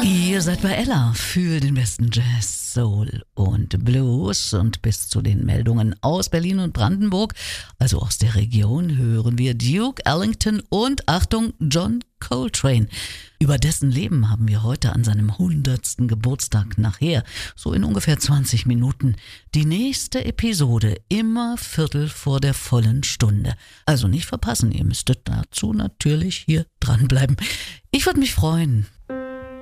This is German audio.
Ihr seid bei Ella für den besten Jazz, Soul und Blues, und bis zu den Meldungen aus Berlin und Brandenburg, also aus der Region, hören wir Duke Ellington und, Achtung, John Coltrane. Über dessen Leben haben wir heute an seinem 100. Geburtstag nachher, so in ungefähr 20 Minuten, die nächste Episode, immer Viertel vor der vollen Stunde. Also nicht verpassen, ihr müsstet dazu natürlich hier dranbleiben. Ich würde mich freuen.